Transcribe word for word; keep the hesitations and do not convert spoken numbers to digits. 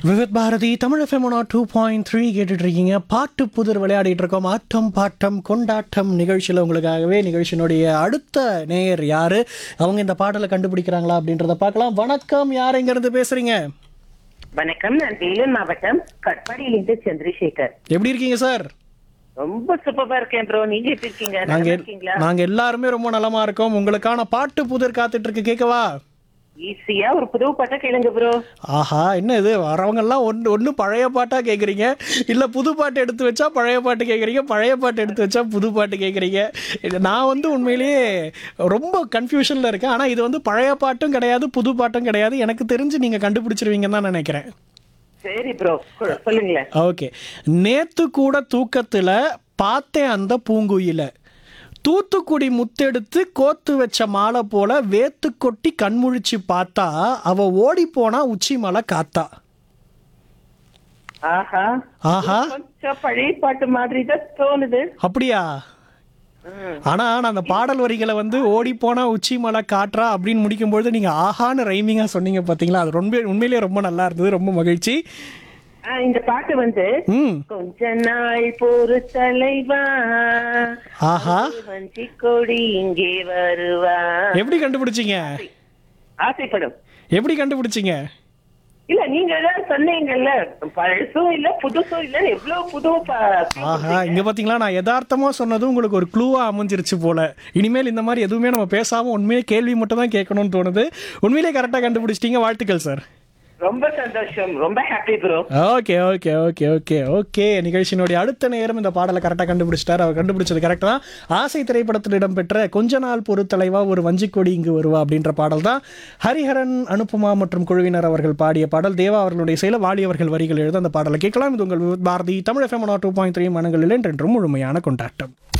Vividh Bharathi Tamil FM two point three கேட்டுட்டு இருக்கீங்க. பாட்டு புதிர் விளையாடிட்டு இருக்கோம். ஆட்டம் பாட்டம் கொண்டாட்டம் நிகழ்ச்சியில் உங்களுக்காகவே நிகழ்ச்சியினுடைய அடுத்த நேயர் யாரு, அவங்க இந்த பாடலை கண்டுபிடிக்கிறாங்களா அப்படின்றத பார்க்கலாம். வணக்கம், யார் எங்க இருந்து பேசுறீங்க? வணக்கம், நான் வேலூர் மாவட்டம் கட்பாடியிலிருந்து சந்திரசேகர். எப்படி இருக்கீங்க சார்? ரொம்ப சூப்பரா இருக்கேன் ப்ரோ. நீங்க எப்படி இருக்கீங்க? நாங்க நல்லா இருக்கீங்களா? நாங்க எல்லாருமே ரொம்ப நலமா இருக்கோம். உங்களுக்கான பாட்டு புதிர் காத்துட்டு இருக்கு, கேட்கவா? ஈஸியா ஒரு புது பாட்டா கேளுங்க ப்ரோ. ஆஹா, என்ன இது, வரவங்க எல்லாம் ஒன்று ஒன்று பழைய பாட்டா கேட்குறீங்க, இல்லை புது பாட்டு எடுத்து வச்சா பழைய பாட்டு கேட்குறீங்க, பழைய பாட்டு எடுத்து வச்சா புது பாட்டு கேட்குறீங்க. நான் வந்து உண்மையிலேயே ரொம்ப கன்ஃபியூஷனில் இருக்கேன். ஆனால் இது வந்து பழைய பாட்டும் கிடையாது, புது பாட்டும் கிடையாது. எனக்கு தெரிஞ்சு நீங்கள் கண்டுபிடிச்சிருவீங்கன்னு தான் நினைக்கிறேன். சரி ப்ரோ, சொல்லுங்களேன். ஓகே. நேத்து கூட தூக்கத்தில் பார்த்தேன் அந்த பூங்குயில, தூத்துக்குடி முத்தெடுத்து கோத்து வச்ச மாலை போல வேத்து கொட்டி கண்முழிச்சு பார்த்தா அவ ஓடி போனா உச்சி மலை காத்தா. ஆஹா ஆஹா, கொஞ்சம் பழைய பாட்டு மாதிரி தான் தோணுது. அப்படியா? ஆனா நான் அந்த பாடல் வரிகளை வந்து ஓடி போனா உச்சி மலை காற்றா அப்படின்னு முடிக்கும்பொழுது நீங்க ஆஹான்னு ரைமிங்கா சொன்னீங்க பாத்தீங்களா, அது ரொம்ப உண்மையிலேயே ரொம்ப நல்லா இருந்தது. ரொம்ப மகிழ்ச்சி. இந்த பாட்டு வந்து கொஞ்ச நாள் போரு தலைவா, ஆஹா, வஞ்சி கொடி இங்கே வருவா. எப்படி கண்டுபிடிச்சீங்க? ஆசைப்படும். எப்படி கண்டுபிடிச்சீங்க? இல்ல, நீங்க ஏதாவது சொன்னீங்கல்ல, பழசும் இல்ல புதுசும் இல்ல, எவ்வளவு புது. ஆஹா, இங்க பாத்தீங்களா, நான் யதார்த்தமா சொன்னது உங்களுக்கு ஒரு க்ளூவா அமைஞ்சிருச்சு போல. இனிமேல் இந்த மாதிரி எதுவுமே நம்ம பேசாம உண்மையிலே கேள்வி மட்டும் தான் கேட்கணும்னு தோணுது. உண்மையிலே கரெக்டா கண்டுபிடிச்சிட்டீங்க, வாழ்த்துக்கள் சார். ரொம்ப சந்தோஷம், ரொம்ப happy bro. Okay okay okay okay okay நிகழ்ச்சியினுடைய அடுத்த நேரம் இந்த பாடலை கரெக்டாக கண்டுபிடிச்சிட்டார். அவர் கண்டுபிடிச்சது கரெக்டாக தான். ஆசை திரைப்படத்தில் இடம்பெற்ற கொஞ்ச நாள் பொறுத்தலைவா ஒரு வஞ்சிக்கொடி இங்கு வருவா அப்படின்ற பாடல் தான். ஹரிஹரன், அனுப்புமா மற்றும் குழுவினர் அவர்கள் பாடிய பாடல். தேவா அவர்களுடைய செயல வாலி அவர்கள் வரிகள் எழுத அந்த பாடலை கேட்கலாம். இது உங்கள் Bharathi Tamil FM two point three மனங்களில் என்றென்றும் முழுமையான கொண்டாட்டம்.